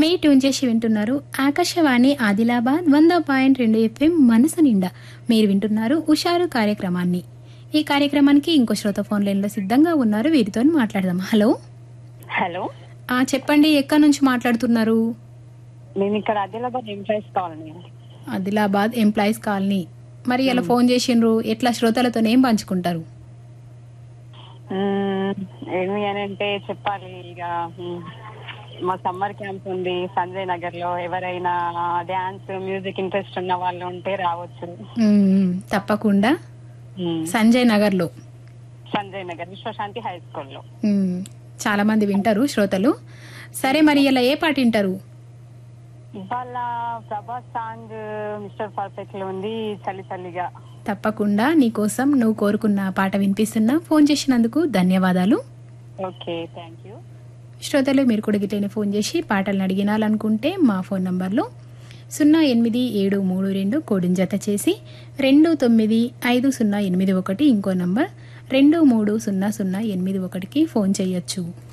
మీ tune చేసి వింటున్నారు Akashvani Adilabad 100.2 FM మనసు నిండా. మీరు వింటున్నారు ఉషారు కార్యక్రమాన్ని. ఈ కార్యక్రమానికి ఇంకో శ్రోత ఫోన్ లైన్లో సిద్ధంగా ఉన్నారు. వీరితో మాట్లాడదాం. హలో హలో, చెప్పండి, ఎక్కడి నుంచి మాట్లాడుతున్నారు? మేము ఇక్కడ Adilabad employees colony. Adilabad employees colony. మరి ఇలా ఫోన్ చేసిండ్రు, ఎట్లా శ్రోతలతో ఏం పంచుకుంటారు? ఏమి అని అంటే చెప్పాలి, ఇక మా సమ్మర్ క్యాంప్ ఉంది సంజయ్ నగర్ లో. ఎవరైనా డాన్స్ మ్యూజిక్ ఇంట్రెస్ట్ ఉన్న వాళ్ళు ఉంటే రావచ్చు. తప్పకుండా. సంజయ్ నగర్ లో, సంజయ్ నగర్ విశ్వశాంతి హై స్కూల్లో. చాలా మంది వింటారు శ్రోతలు. సరే, మరి ఇలా ఏ పాట వింటారు? ఇవాళ ప్రభాస్ సాంగ్ మిస్టర్ పర్ఫెక్ట్ లో ఉంది, చలి చలిగా. తప్పకుండా నీకోసం నువ్వు కోరుకున్న పాట వినిపిస్తున్నా. ఫోన్ చేసినందుకు ధన్యవాదాలు. Okay, thank you. శ్రోతలు, మీరు కూడా గిట్లనే ఫోన్ చేసి పాటలను అడిగినాలనుకుంటే మా ఫోన్ నంబర్లో 08732 కోడిని జత చేసి 295081, ఇంకో నంబర్ 230081కి ఫోన్ చేయొచ్చు.